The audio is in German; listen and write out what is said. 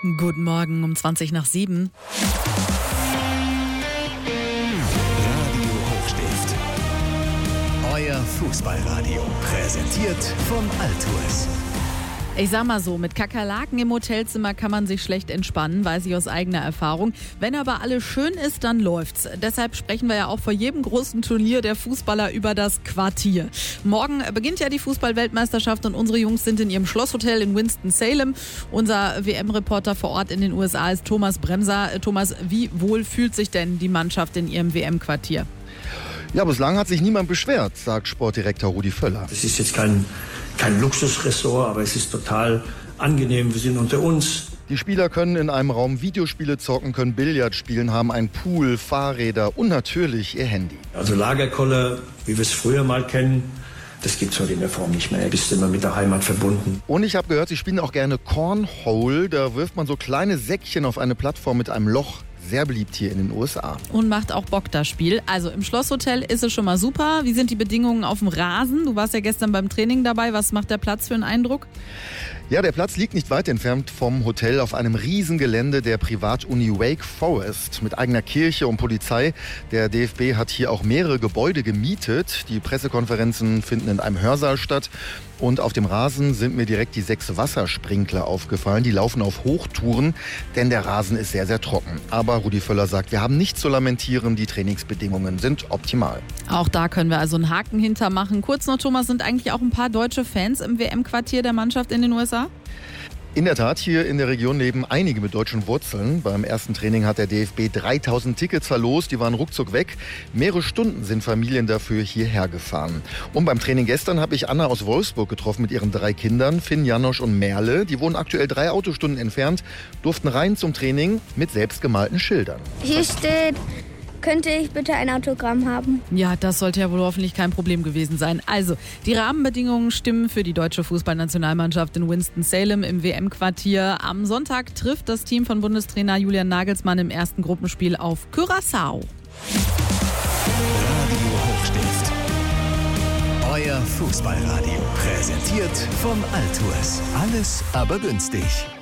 Guten Morgen um 7:20. Radio Hochstift. Euer Fußballradio. Präsentiert von Altours. Ich sag mal so, mit Kakerlaken im Hotelzimmer kann man sich schlecht entspannen, weiß ich aus eigener Erfahrung. Wenn aber alles schön ist, dann läuft's. Deshalb sprechen wir ja auch vor jedem großen Turnier der Fußballer über das Quartier. Morgen beginnt ja die Fußball-Weltmeisterschaft und unsere Jungs sind in ihrem Schlosshotel in Winston-Salem. Unser WM-Reporter vor Ort in den USA ist Thomas Bremser. Thomas, wie wohl fühlt sich denn die Mannschaft in ihrem WM-Quartier? Ja, bislang hat sich niemand beschwert, sagt Sportdirektor Rudi Völler. Es ist jetzt kein Luxusressort, aber es ist total angenehm. Wir sind unter uns. Die Spieler können in einem Raum Videospiele zocken, können Billard spielen, haben einen Pool, Fahrräder und natürlich ihr Handy. Also Lagerkoller, wie wir es früher mal kennen, das gibt es heute in der Form nicht mehr. Bist immer mit der Heimat verbunden. Und ich habe gehört, sie spielen auch gerne Cornhole. Da wirft man so kleine Säckchen auf eine Plattform mit einem Loch. Sehr beliebt hier in den USA. Und macht auch Bock, das Spiel. Also im Schlosshotel ist es schon mal super. Wie sind die Bedingungen auf dem Rasen? Du warst ja gestern beim Training dabei. Was macht der Platz für einen Eindruck? Ja, der Platz liegt nicht weit entfernt vom Hotel auf einem Riesengelände der Privatuni Wake Forest mit eigener Kirche und Polizei. Der DFB hat hier auch mehrere Gebäude gemietet. Die Pressekonferenzen finden in einem Hörsaal statt. Und auf dem Rasen sind mir direkt die 6 Wassersprinkler aufgefallen. Die laufen auf Hochtouren, denn der Rasen ist sehr, sehr trocken. Aber Rudi Völler sagt, wir haben nichts zu lamentieren. Die Trainingsbedingungen sind optimal. Auch da können wir also einen Haken hintermachen. Kurz noch, Thomas, sind eigentlich auch ein paar deutsche Fans im WM-Quartier der Mannschaft in den USA? In der Tat, hier in der Region leben einige mit deutschen Wurzeln. Beim ersten Training hat der DFB 3000 Tickets verlost, die waren ruckzuck weg. Mehrere Stunden sind Familien dafür hierher gefahren. Und beim Training gestern habe ich Anna aus Wolfsburg getroffen mit ihren 3 Kindern, Finn, Janosch und Merle. Die wohnen aktuell 3 Autostunden entfernt, durften rein zum Training mit selbstgemalten Schildern. Hier steht: Könnte ich bitte ein Autogramm haben? Ja, das sollte ja wohl hoffentlich kein Problem gewesen sein. Also, die Rahmenbedingungen stimmen für die deutsche Fußballnationalmannschaft in Winston-Salem im WM-Quartier. Am Sonntag trifft das Team von Bundestrainer Julian Nagelsmann im ersten Gruppenspiel auf Curaçao. Radio Hochstift. Euer Fußballradio. Präsentiert von Altours. Alles aber günstig.